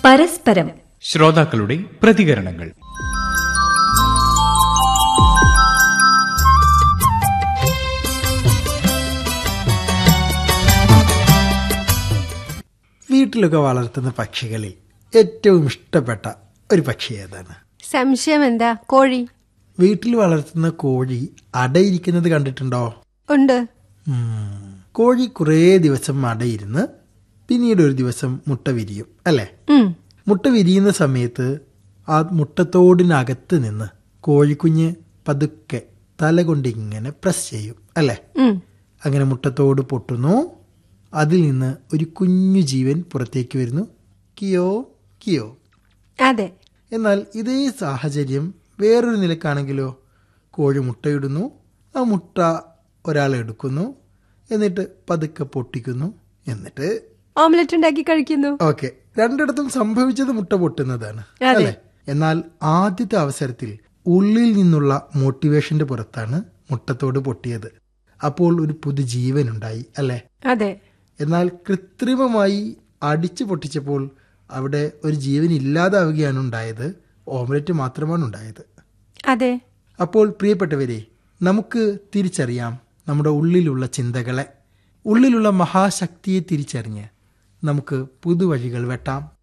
പരസ്പരം ശ്രോതാക്കളുടെ പ്രതികരണങ്ങൾ. വീട്ടിലൊക്കെ വളർത്തുന്ന പക്ഷികളിൽ ഏറ്റവും ഇഷ്ടപ്പെട്ട ഒരു പക്ഷി ഏതാണ്? സംശയം എന്താ? കോഴി. വീട്ടിൽ വളർത്തുന്ന കോഴി അടയിരിക്കുന്നത് കണ്ടിട്ടുണ്ടോ? ഉണ്ട്. കോഴി കുറേ ദിവസം അടയിരുന്ന് പിന്നീട് ഒരു ദിവസം മുട്ട വിരിയും അല്ലേ? മുട്ട വിരിയുന്ന സമയത്ത് ആ മുട്ടത്തോടിനകത്ത് നിന്ന് കോഴിക്കുഞ്ഞ് പതുക്കെ തല കൊണ്ട് ഇങ്ങനെ പ്രസ് ചെയ്യും അല്ലേ? അങ്ങനെ മുട്ടത്തോട് പൊട്ടുന്നു. അതിൽ നിന്ന് ഒരു കുഞ്ഞു ജീവൻ പുറത്തേക്ക് വരുന്നു. കിയോ കിയോ. അതെ. എന്നാൽ ഇതേ സാഹചര്യം വേറൊരു നിലക്കാണെങ്കിലോ? കോഴി മുട്ടയിടുന്നു. ആ മുട്ട ഒരാൾ എടുക്കുന്നു, എന്നിട്ട് പതുക്കെ പൊട്ടിക്കുന്നു, എന്നിട്ട് ഓംലെറ്റ് ഉണ്ടാക്കി കഴിക്കുന്നു. ഓക്കെ, രണ്ടിടത്തും സംഭവിച്ചത് മുട്ട പൊട്ടുന്നതാണ് അല്ലേ? എന്നാൽ ആദ്യത്തെ അവസരത്തിൽ ഉള്ളിൽ നിന്നുള്ള മോട്ടിവേഷന്റെ പുറത്താണ് മുട്ടത്തോട് പൊട്ടിയത്. അപ്പോൾ ഒരു പുതുജീവൻ ഉണ്ടായി അല്ലേ? അതെ. എന്നാൽ കൃത്രിമമായി അടിച്ചു പൊട്ടിച്ചപ്പോൾ അവിടെ ഒരു ജീവൻ ഇല്ലാതാവുകയാണ് ഉണ്ടായത്. ഓംലെറ്റ് മാത്രമാണ് ഉണ്ടായത്. അതെ. അപ്പോൾ പ്രിയപ്പെട്ടവരെ, നമുക്ക് തിരിച്ചറിയാം നമ്മുടെ ഉള്ളിലുള്ള ചിന്തകളെ, ഉള്ളിലുള്ള മഹാശക്തിയെ തിരിച്ചറിഞ്ഞ് നമുക്ക് പുതുവഴികൾ വെട്ടാം.